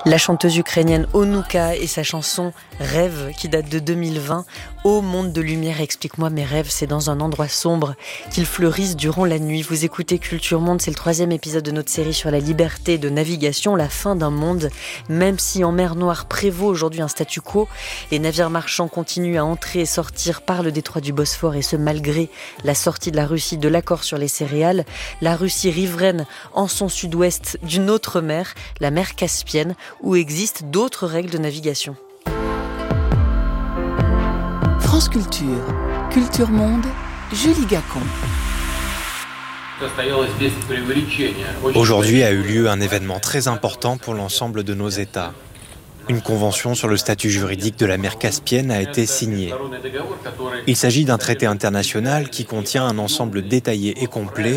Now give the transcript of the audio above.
La chanteuse ukrainienne Onuka et sa chanson « Rêve » qui date de 2020. Ô monde de lumière, explique-moi mes rêves, c'est dans un endroit sombre qu'ils fleurissent durant la nuit. Vous écoutez Culture Monde, c'est le 3e épisode de notre série sur la liberté de navigation, la fin d'un monde. Même si en mer Noire prévaut aujourd'hui un statu quo, les navires marchands continuent à entrer et sortir par le détroit du Bosphore, et ce malgré la sortie de la Russie de l'accord sur les céréales. La Russie riveraine en son sud-ouest d'une autre mer, la mer Caspienne, où existent d'autres règles de navigation. France Culture, Culture Monde, Julie Gacon. Aujourd'hui a eu lieu un événement très important pour l'ensemble de nos États. Une convention sur le statut juridique de la mer Caspienne a été signée. Il s'agit d'un traité international qui contient un ensemble détaillé et complet